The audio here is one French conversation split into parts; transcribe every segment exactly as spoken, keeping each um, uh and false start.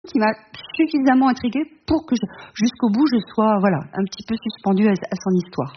qui m'a suffisamment intriguée pour que je, jusqu'au bout je sois voilà, un petit peu suspendue à, à son histoire.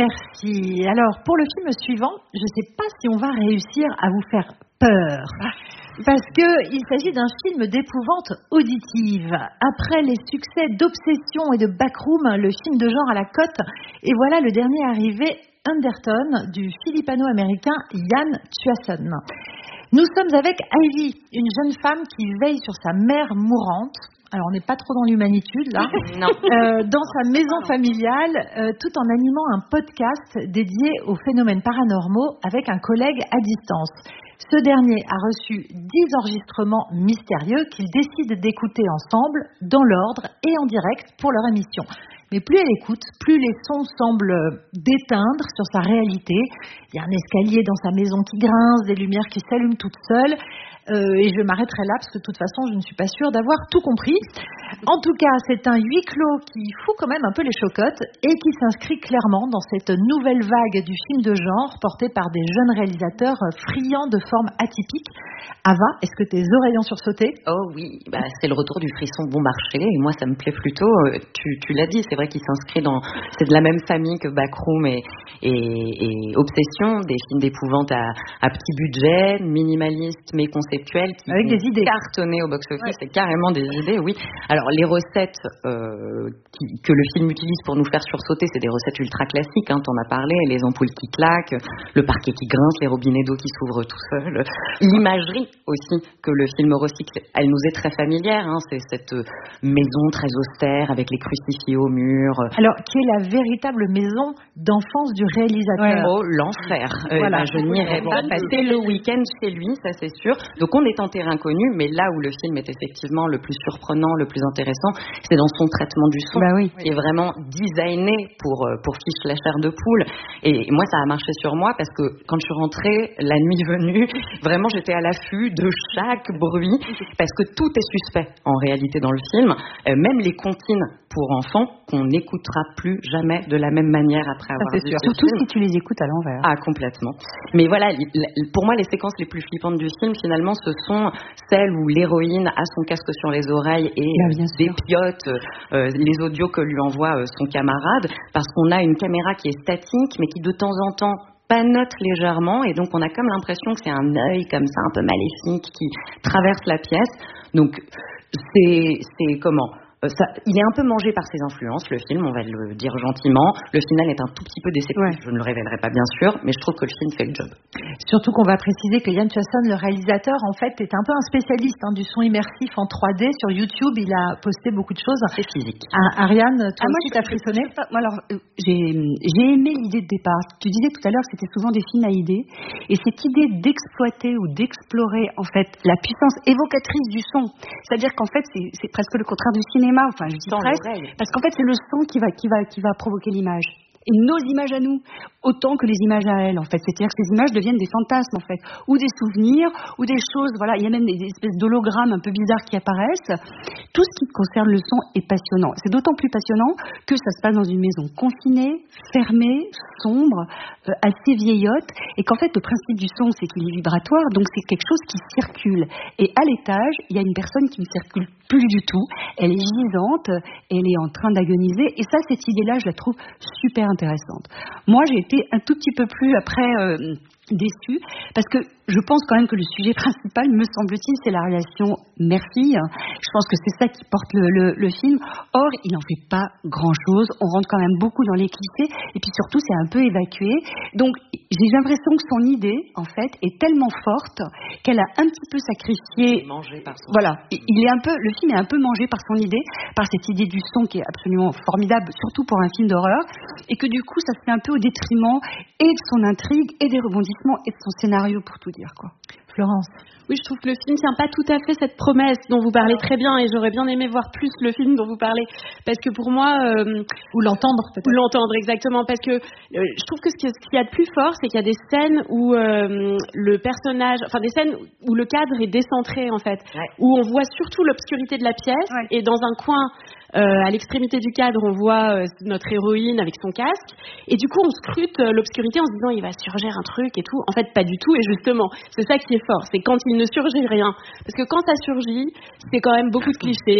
Merci. Alors pour le film suivant, je ne sais pas si on va réussir à vous faire peur. Parce qu'il s'agit d'un film d'épouvante auditive. Après les succès d'Obsession et de Backroom, le film de genre à la cote, et voilà le dernier arrivé, Underton, du philippano-américain Ian Tuason. Nous sommes avec Ivy, une jeune femme qui veille sur sa mère mourante. Alors, on n'est pas trop dans l'humanitude, là. Non. Euh, dans sa maison familiale, euh, tout en animant un podcast dédié aux phénomènes paranormaux avec un collègue à distance. Ce dernier a reçu dix enregistrements mystérieux qu'ils décident d'écouter ensemble, dans l'ordre et en direct pour leur émission. Mais plus elle écoute, plus les sons semblent déteindre sur sa réalité. Il y a un escalier dans sa maison qui grince, des lumières qui s'allument toutes seules. Euh, et je m'arrêterai là parce que de toute façon, je ne suis pas sûre d'avoir tout compris. En tout cas, c'est un huis clos qui fout quand même un peu les chocottes et qui s'inscrit clairement dans cette nouvelle vague du film de genre porté par des jeunes réalisateurs friands de formes atypiques. Ava, est-ce que tes oreilles ont sursauté ? Oh oui, bah, c'est le retour du frisson bon marché et moi ça me plaît plutôt. Tu, tu l'as dit, c'est vrai qu'il s'inscrit dans... C'est de la même famille que Backroom et, et, et Obsession, des films d'épouvante à, à petit budget, minimalistes mais conceptuels, qui avec des idées cartonnés au box-office, ouais. C'est carrément des idées, oui. Alors les recettes euh, qui, que le film utilise pour nous faire sursauter, c'est des recettes ultra classiques, hein, t'en as parlé, les ampoules qui claquent, le parquet qui grince, les robinets d'eau qui s'ouvrent tout seuls. L'imagerie aussi que le film recycle, elle nous est très familière, hein, c'est cette maison très austère avec les crucifix au mur. Alors, qui est la véritable maison d'enfance du réalisateur. Ouais. Oh, l'enfer. Voilà. Euh, ben, je n'irai pas passer le week-end chez lui, ça c'est sûr. Donc on est en terrain connu, mais là où le film est effectivement le plus surprenant, le plus intéressant, c'est dans son traitement du son, bah oui. qui est vraiment designé pour, pour fiche la chair de poule. Et moi, ça a marché sur moi parce que quand je suis rentrée, la nuit venue, vraiment j'étais à l'affût de chaque bruit, parce que tout est suspect en réalité dans le film, euh, même les comptines pour enfants qu'on n'écoutera plus jamais de la même manière après avoir ça, vu sûr. ce Surtout film. Si tu les écoutes à l'envers. Ah, complètement. Mais voilà, pour moi, les séquences les plus flippantes du film, finalement, ce sont celles où l'héroïne a son casque sur les oreilles et bah, dépiote euh, les audios que lui envoie euh, son camarade, parce qu'on a une caméra qui est statique, mais qui de temps en temps panote légèrement, et donc on a comme l'impression que c'est un œil comme ça, un peu maléfique, qui traverse la pièce. Donc, c'est, c'est comment ? Ça, il est un peu mangé par ses influences, le film, on va le dire gentiment. Le final est un tout petit peu déceptif, ouais. Je ne le révélerai pas bien sûr, mais je trouve que le film fait le job. Surtout qu'on va préciser que Ian Tuason, le réalisateur, en fait, est un peu un spécialiste hein, du son immersif en trois D. Sur YouTube, il a posté beaucoup de choses. C'est physique. Ah, Ariane, toi ah, aussi, moi, t'as frissonné ? Moi, alors, euh, j'ai, j'ai aimé l'idée de départ. Tu disais tout à l'heure que c'était souvent des films à idées. Et cette idée d'exploiter ou d'explorer, en fait, la puissance évocatrice du son. C'est-à-dire qu'en fait, c'est, c'est presque le contraire du cinéma. Enfin, je dis presque. Parce qu'en fait, c'est le son qui va, qui va, qui va provoquer l'image. Et nos images à nous, autant que les images à elle, en fait. C'est-à-dire que ces images deviennent des fantasmes, en fait. Ou des souvenirs, ou des choses, voilà. Il y a même des, des espèces d'hologrammes un peu bizarres qui apparaissent. Tout ce qui concerne le son est passionnant. C'est d'autant plus passionnant que ça se passe dans une maison confinée, fermée, sombre, euh, assez vieillotte. Et qu'en fait, le principe du son, c'est qu'il est vibratoire, donc c'est quelque chose qui circule. Et à l'étage, il y a une personne qui ne circule plus du tout. Elle est gisante, elle est en train d'agoniser. Et ça, cette idée-là, je la trouve super intéressante. Moi, j'ai été un tout petit peu plus après euh, déçue, parce que je pense quand même que le sujet principal, me semble-t-il, c'est la relation mère-fille. Je pense que c'est ça qui porte le, le, le film. Or, il n'en fait pas grand-chose. On rentre quand même beaucoup dans les clichés, et puis surtout, c'est un peu évacué. Donc, j'ai l'impression que son idée, en fait, est tellement forte qu'elle a un petit peu sacrifié. Mangé par son. Voilà, il est un peu, le film est un peu mangé par son idée, par cette idée du son qui est absolument formidable, surtout pour un film d'horreur, et que du coup, ça se fait un peu au détriment et de son intrigue et des rebondissements et de son scénario, pour tout dire, quoi. Florence. Oui, je trouve que le film tient pas tout à fait cette promesse dont vous parlez très bien, et j'aurais bien aimé voir plus le film dont vous parlez, parce que pour moi euh, ou l'entendre peut-être. ou l'entendre exactement, parce que euh, je trouve que ce qu'il y a de plus fort, c'est qu'il y a des scènes où euh, le personnage, enfin des scènes où le cadre est décentré en fait, ouais. Où on voit surtout l'obscurité de la pièce, ouais. Et dans un coin euh, à l'extrémité du cadre, on voit euh, notre héroïne avec son casque, et du coup on scrute euh, l'obscurité en se disant il va surgir un truc et tout. En fait, pas du tout, et justement, c'est ça qui est fort, c'est quand il ne surgit rien, parce que quand ça surgit, c'est quand même beaucoup de clichés.